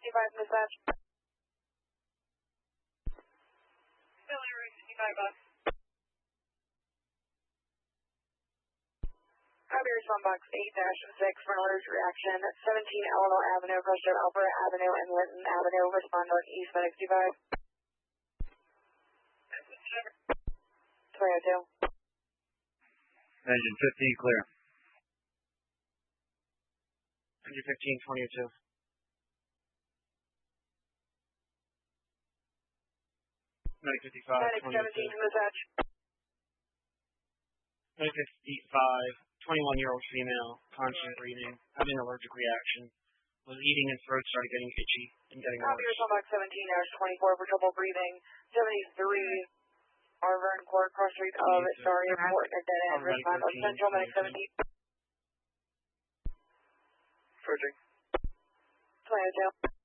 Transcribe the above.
dispatch. Philly Route 65 bus. Copy response box 8-6 for an alert reaction. 17 Alamo Avenue, approach to Alberta Avenue and Linton Avenue. Respond north east 65. Toyota 2. Engine 15 clear. Engine 15, 22. Medic 55, 17 dispatch. Medic 55, 21-year-old female, constant breathing, having an allergic reaction, was eating and throat started getting itchy and getting Copy worse. response box 17-24 for trouble breathing. 73 Arvern Court, cross street of Starry Airport and dead end. Respond on Central Medic 17. Approaching. Toyota 2.